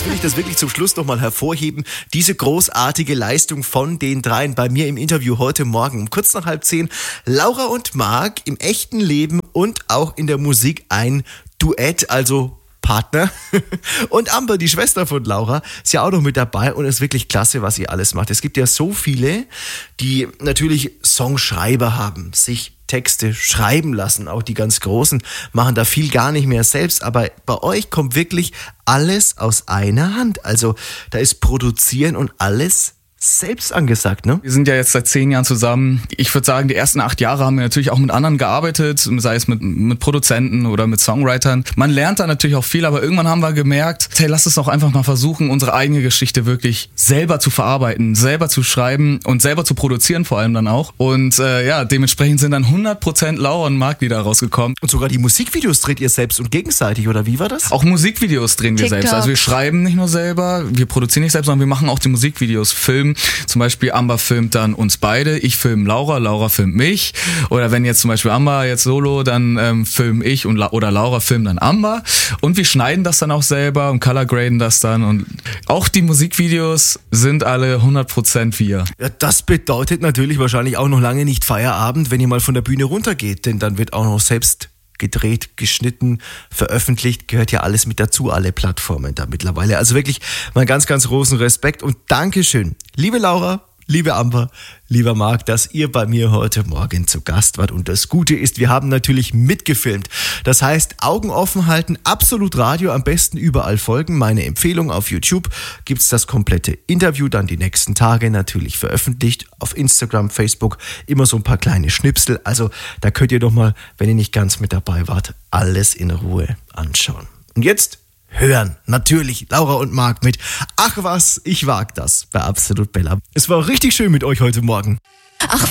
jetzt will ich das wirklich zum Schluss nochmal hervorheben. Diese großartige Leistung von den dreien bei mir im Interview heute Morgen um kurz nach 9:30. Laura und Marc im echten Leben und auch in der Musik ein Duett, also Partner. Und Amber, die Schwester von Laura, ist ja auch noch mit dabei und ist wirklich klasse, was ihr alles macht. Es gibt ja so viele, die natürlich Songschreiber haben, sich Texte schreiben lassen. Auch die ganz Großen machen da viel gar nicht mehr selbst. Aber bei euch kommt wirklich alles aus einer Hand. Also da ist Produzieren und alles selbst angesagt, ne? Wir sind ja jetzt seit 10 Jahren zusammen. Ich würde sagen, die ersten 8 Jahre haben wir natürlich auch mit anderen gearbeitet, sei es mit Produzenten oder mit Songwritern. Man lernt da natürlich auch viel, aber irgendwann haben wir gemerkt, hey, lass es doch einfach mal versuchen, unsere eigene Geschichte wirklich selber zu verarbeiten, selber zu schreiben und selber zu produzieren vor allem dann auch. Und dementsprechend sind dann 100% Laura und Marc, die da rausgekommen. Und sogar die Musikvideos dreht ihr selbst und gegenseitig, oder wie war das? Auch Musikvideos drehen wir selbst. Also wir schreiben nicht nur selber, wir produzieren nicht selbst, sondern wir machen auch die Musikvideos, filmen. Zum Beispiel Amber filmt dann uns beide, ich filme Laura, Laura filmt mich. Oder wenn jetzt zum Beispiel Amber jetzt solo, dann filme ich oder Laura filmt dann Amber. Und wir schneiden das dann auch selber und colorgraden das dann. Und auch die Musikvideos sind alle 100% wir. Ja, das bedeutet natürlich wahrscheinlich auch noch lange nicht Feierabend, wenn ihr mal von der Bühne runtergeht. Denn dann wird auch noch selbst gedreht, geschnitten, veröffentlicht, gehört ja alles mit dazu, alle Plattformen da mittlerweile. Also wirklich mal ganz, ganz großen Respekt und Dankeschön. Liebe Laura, liebe Amber, lieber Marc, dass ihr bei mir heute Morgen zu Gast wart. Und das Gute ist, wir haben natürlich mitgefilmt. Das heißt, Augen offen halten, Absolut Radio, am besten überall folgen. Meine Empfehlung, auf YouTube gibt's das komplette Interview, dann die nächsten Tage natürlich veröffentlicht. Auf Instagram, Facebook, immer so ein paar kleine Schnipsel. Also da könnt ihr doch mal, wenn ihr nicht ganz mit dabei wart, alles in Ruhe anschauen. Und jetzt hören natürlich Laura und Marc mit Ach was, ich wag das bei Absolut Bella. Es war richtig schön mit euch heute Morgen. Ach